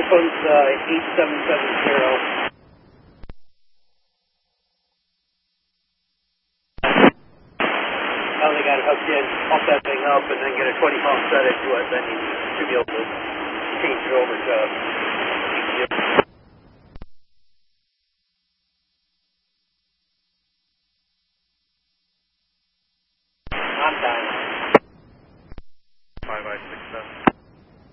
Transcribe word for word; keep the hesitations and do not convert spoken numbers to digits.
phone's uh, eight seven seven zero. Now they got it hooked in, pump that thing up, and then get a twenty pound set into it. Then you should be able to change it over to